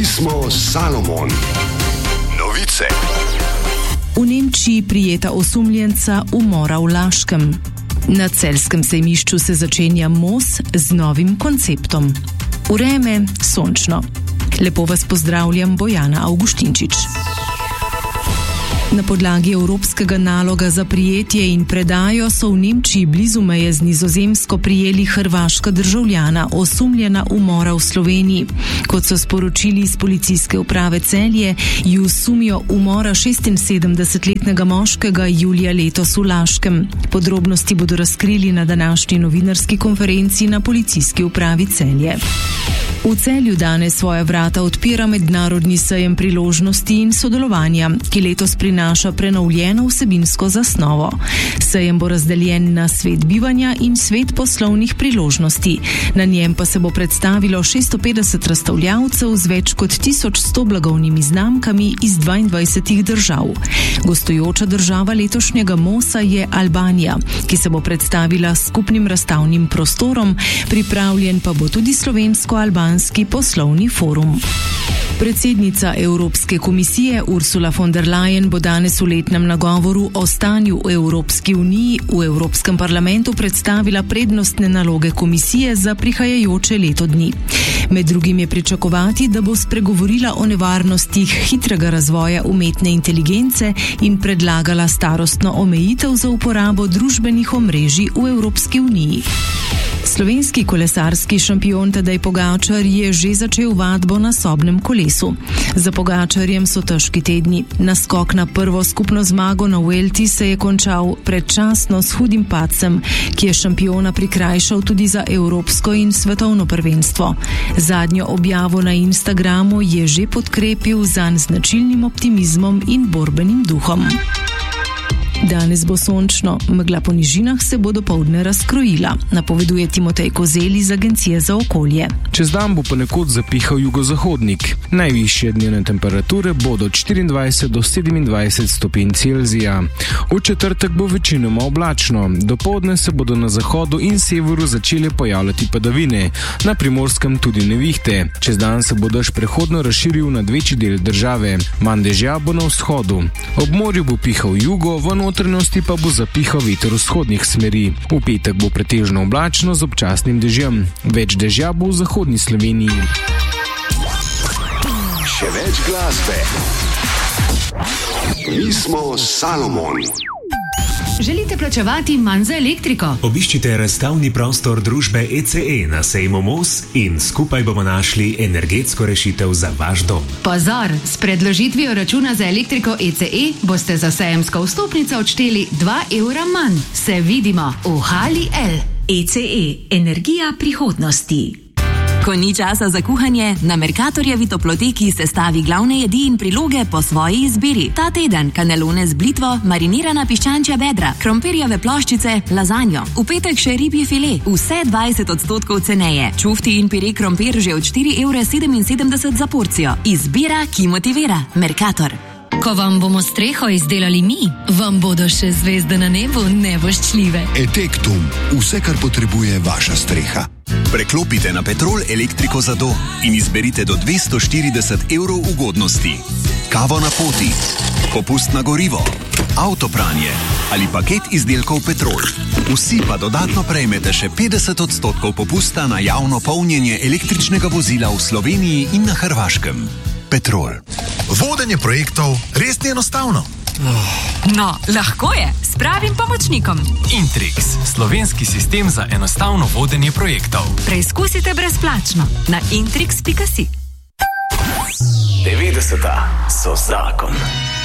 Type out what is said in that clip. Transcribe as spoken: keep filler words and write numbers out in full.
smo Salomon. Novice. V Nemčiji prijeta osumljenca umora v Laškem. Na celjskem sejmišču se začenja Mos z novim konceptom. Vreme sončno. Lepo vas pozdravljam, Bojana Avguštinčič. Na podlagi evropskega naloga za prijetje in predajo so v Nemčiji blizu meje z Nizozemsko prijeli hrvaška državljana, osumljena umora v Sloveniji. Kot so sporočili iz policijske uprave Celje, ju sumijo umora šestinsedemdesetletnega moškega julija letos v Laškem. Podrobnosti bodo razkrili na današnji novinarski konferenci na policijski upravi Celje. V Celju danes svoja vrata odpira mednarodni sejem priložnosti in sodelovanja, ki letos prinaša prenovljeno vsebinsko zasnovo. Sejem bo razdeljen na svet bivanja in svet poslovnih priložnosti. Na njem pa se bo predstavilo šeststo petdeset razstavljavcev z več kot tisoč sto blagovnimi znamkami iz dvaindvajsetih držav. Gostujoča država letošnjega Mosa je Albanija, ki se bo predstavila s skupnim razstavnim prostorom, pripravljen pa bo tudi slovensko-albanski poslovni forum. Predsednica Evropske komisije Ursula von der Leyen bo danes v letnem nagovoru o stanju v Evropski uniji v Evropskem parlamentu predstavila prednostne naloge komisije za prihajajoče leto dni. Med drugim je pričakovati, da bo spregovorila o nevarnostih hitrega razvoja umetne inteligence in predlagala starostno omejitev za uporabo družbenih omrežij v Evropski uniji. Slovenski kolesarski šampion Tadej Pogačar je že začel vadbo na sobnem kolesu. Za Pogačarjem so težki tedni. Naskok na prvo skupno zmago na Vuelti se je končal predčasno s hudim padcem, ki je šampiona prikrajšal tudi za evropsko in svetovno prvenstvo. Zadnjo objavo na Instagramu je že podkrepil zanj značilnim optimizmom in borbenim duhom. Danes bo sončno, megla po nižinah se bo dopoldne razkrojila, napoveduje Timotej Kozelj iz Agencije za okolje. Čez dan bo ponekod zapihal jugozahodnik. Najvišje dnevne temperature bodo od štiriindvajset do sedemindvajset stopinj Celzija. V četrtek bo večinoma oblačno. Dopoldne se bodo na zahodu in severu začele pojavljati padavine, na Primorskem tudi nevihte. Čez dan se bo dež prehodno razširil nad večji del države. Manj dežja bo na vzhodu. Ob morju bo pihal jugo, v notranjosti pa bo zapihal veter vzhodnih smeri. V petek bo pretežno oblačno z občasnim dežjem. Več dežja bo v zahodni Sloveniji. Še več glasbe. Mi smo Salomon. Želite plačevati manj za elektriko? Obiščite razstavni prostor družbe E C E na sejmu Mos in skupaj bomo našli energetsko rešitev za vaš dom. Pozor, s predložitvijo računa za elektriko E C E boste za sejemsko vstopnico odšteli dva evra manj. Se vidimo v Hali L. E C E, energija prihodnosti. Ko ni časa za kuhanje, na Mercatorjevi toploteki sestavi glavne jedi in priloge po svoji izbiri. Ta teden kanelone z blitvo, marinirana piščančja bedra, krompirjeve ploščice, lazanjo. V petek še ribji file, vse dvajset odstotkov ceneje. Čufti in pire krompir že od štiri evre sedeminsedemdeset za porcijo. Izbira, ki motivira. Mercator. Ko vam bomo streho izdelali mi, vam bodo še zvezde na nebu nevoščljive. Etektum. Vse, kar potrebuje vaša streha. Preklopite na Petrol elektriko za dom in izberite do dvesto štirideset evrov ugodnosti. Kavo na poti, popust na gorivo, avtopranje ali paket izdelkov Petrol. Vsi pa dodatno prejmete še petdeset odstotkov popusta na javno polnjenje električnega vozila v Sloveniji in na Hrvaškem. Petrol. Vodenje projektov res ni enostavno. No, lahko je, s pravim pomočnikom. Intrix, slovenski sistem za enostavno vodenje projektov. Preizkusite brezplačno na intrix pika si. devetdeseta so zakon.